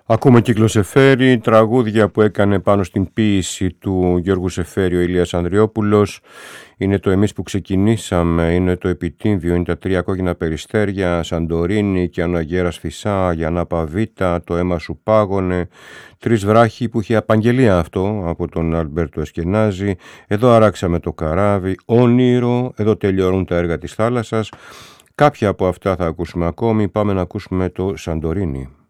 Ακούμε Κύκλο Σεφέρη, τραγούδια που έκανε πάνω στην ποίηση του Γιώργου Σεφέρη ο Ηλίας Ανδριόπουλος. Είναι το «Εμείς που ξεκινήσαμε», είναι το «Επιτύμβιο», είναι τα «Τρία κόκκινα περιστέρια», «Σαντορίνη» και «Αν ο Αγέρας φυσά», «Γιαννά Παβίτα», «Το αίμα σου πάγωνε», «Τρεις βράχοι» που είχε απαγγελία αυτό από τον Αλμπέρτο Εσκενάζη, «Εδώ αράξαμε το καράβι», «Όνειρο», «Εδώ τελειώνουν τα έργα της θάλασσας». Κάποια από αυτά θα ακούσουμε ακόμη. Πάμε να ακούσουμε το «Σαντορίνη».